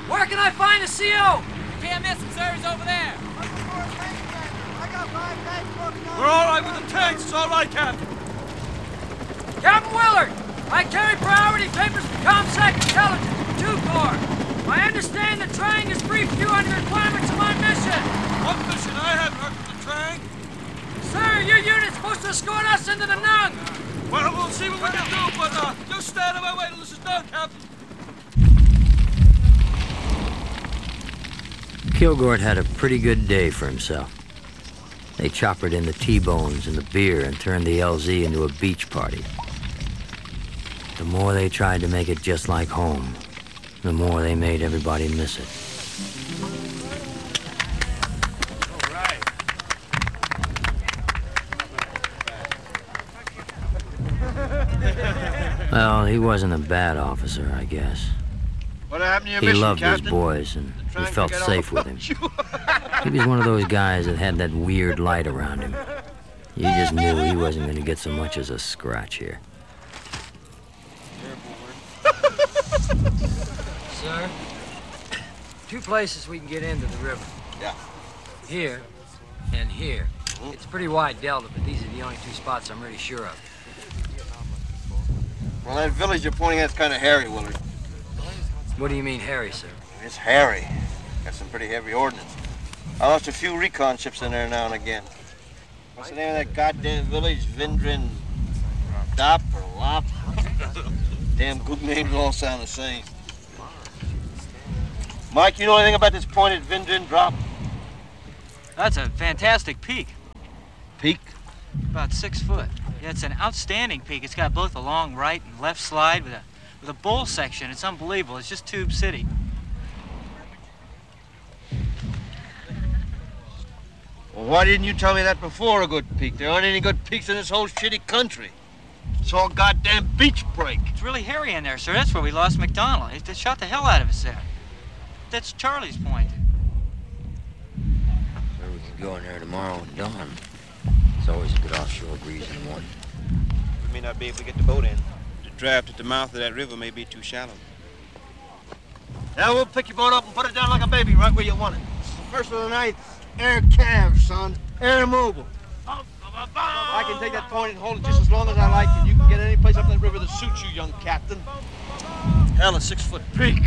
Where can I find a CO? You can't miss him, sir. He's over there. We're all right with the tanks. It's all right, Captain. Captain Willard, I carry priority papers from ComSec Intelligence, 2 Corps. I understand the Trang has briefed you on the requirements of my mission. What mission? I haven't heard from the Trang. Sir, your unit's supposed to escort us into the Nung. Well, we'll see what we can do, but just stand in my way till this is done, Captain. Kilgore had a pretty good day for himself. They choppered in the T-bones and the beer and turned the LZ into a beach party. The more they tried to make it just like home, the more they made everybody miss it. All right. Well, he wasn't a bad officer, I guess. What happened to your He mission, loved Captain? his boys, and he felt Forget all safe with him. about you. He was one of those guys that had that weird light around him. You just knew he wasn't going to get so much as a scratch here. Sir, 2 places we can get into the river. Yeah. Here and here. It's a pretty wide delta, but these are the only 2 spots I'm really sure of. Well, that village you're pointing at's kind of hairy, Willard. What do you mean, Harry, sir? It's hairy. Got some pretty heavy ordnance. I lost a few recon ships in there now and again. What's the name of that goddamn village? Vindrin Dop or Lop? Damn good names all sound the same. Mike, you know anything about this pointed Vindrin Drop? That's a fantastic peak. Peak? About 6 foot. Yeah, it's an outstanding peak. It's got both a long right and left slide with a bowl section. It's unbelievable. It's just Tube City. Well, why didn't you tell me that before, a good peak? There aren't any good peaks in this whole shitty country. It's all goddamn beach break. It's really hairy in there, sir. That's where we lost McDonald. They shot the hell out of us there. That's Charlie's Point. Or we could go in there tomorrow at dawn. It's always a good offshore breeze in the morning. We may not be able to get the boat in. The draft at the mouth of that river may be too shallow. Now we'll pick your boat up and put it down like a baby right where you want it. First of the night, air calves, son. Air mobile. I can take that point and hold it just as long as I like, and you can get any place up that river that suits you, young captain. Hell, a 6-foot peak.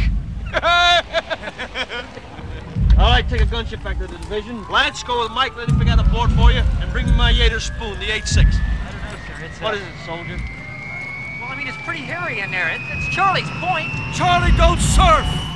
All right, take a gunship back to the division. Lance, go with Mike, let him pick out a board for you, and bring me my Yater spoon, the 8-6. I don't know, sir. It's What is it, soldier? Well, I mean, it's pretty hairy in there. It's Charlie's Point. Charlie, don't surf!